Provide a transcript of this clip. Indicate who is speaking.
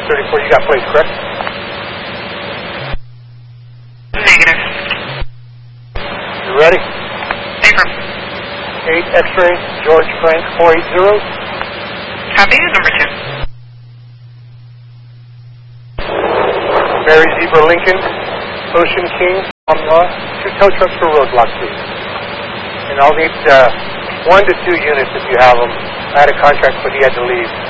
Speaker 1: 34, you got plates, correct?
Speaker 2: Negative.
Speaker 1: You ready?
Speaker 2: Affirm.
Speaker 1: 8 X-ray, George Frank 480.
Speaker 2: Copy, number 2.
Speaker 1: Mary Zebra Lincoln, Ocean King, 2 tow trucks for roadblock, please. And I'll need 1 to 2 units if you have them. I had a contract, but he had to leave.